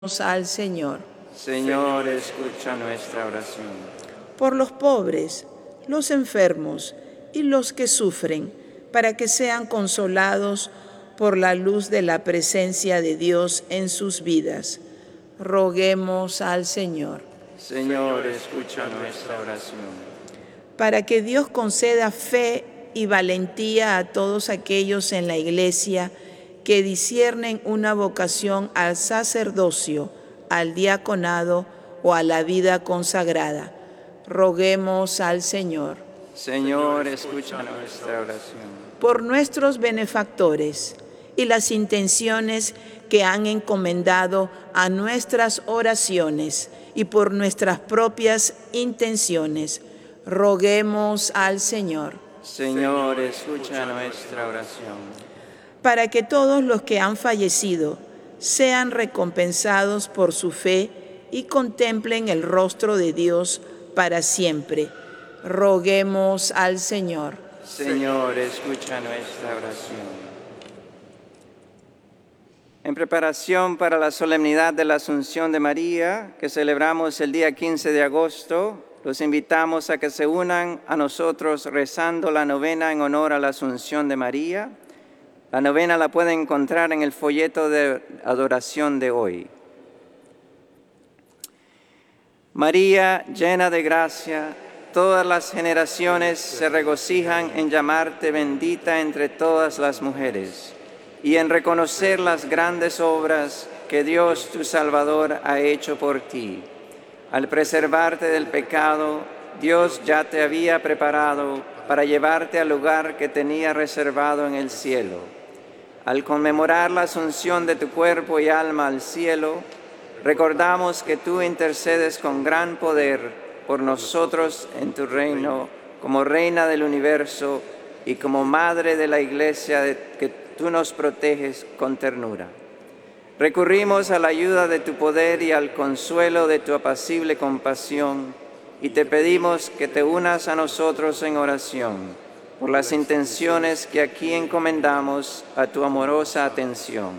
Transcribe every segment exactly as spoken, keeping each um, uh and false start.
Al Señor. Señor, escucha nuestra oración. Por los pobres, los enfermos y los que sufren, para que sean consolados por la luz de la presencia de Dios en sus vidas. Roguemos al Señor. Señor, escucha nuestra oración. Para que Dios conceda fe y valentía a todos aquellos en la Iglesia que disciernen una vocación al sacerdocio, al diaconado o a la vida consagrada. Roguemos al Señor. Señor, escucha nuestra oración. Por nuestros benefactores y las intenciones que han encomendado a nuestras oraciones y por nuestras propias intenciones, roguemos al Señor. Señor, escucha nuestra oración. Para que todos los que han fallecido sean recompensados por su fe y contemplen el rostro de Dios para siempre. Roguemos al Señor. Señor, escucha nuestra oración. En preparación para la solemnidad de la Asunción de María, que celebramos el día quince de agosto, los invitamos a que se unan a nosotros rezando la novena en honor a la Asunción de María. La novena la pueden encontrar en el folleto de adoración de hoy. María, llena de gracia, todas las generaciones se regocijan en llamarte bendita entre todas las mujeres y en reconocer las grandes obras que Dios tu Salvador ha hecho por ti. Al preservarte del pecado, Dios ya te había preparado para llevarte al lugar que tenía reservado en el cielo. Al conmemorar la asunción de tu cuerpo y alma al cielo, recordamos que tú intercedes con gran poder por nosotros en tu reino, como Reina del universo y como Madre de la Iglesia de que tú nos proteges con ternura. Recurrimos a la ayuda de tu poder y al consuelo de tu apacible compasión, y te pedimos que te unas a nosotros en oración por las intenciones que aquí encomendamos a tu amorosa atención.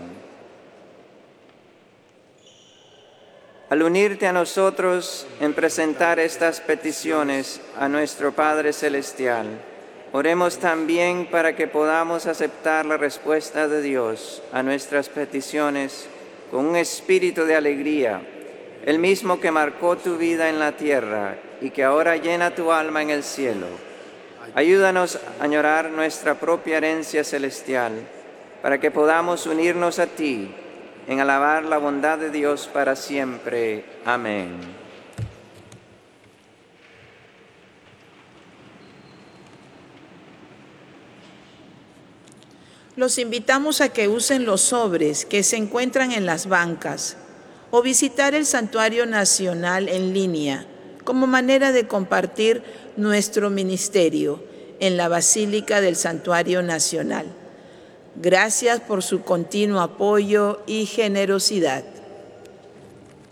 Al unirte a nosotros en presentar estas peticiones a nuestro Padre Celestial, oremos también para que podamos aceptar la respuesta de Dios a nuestras peticiones con un espíritu de alegría, el mismo que marcó tu vida en la tierra y que ahora llena tu alma en el cielo. Ayúdanos a añorar nuestra propia herencia celestial, para que podamos unirnos a ti en alabar la bondad de Dios para siempre. Amén. Los invitamos a que usen los sobres que se encuentran en las bancas o visitar el Santuario Nacional en línea como manera de compartir nuestro ministerio en la Basílica del Santuario Nacional. Gracias por su continuo apoyo y generosidad.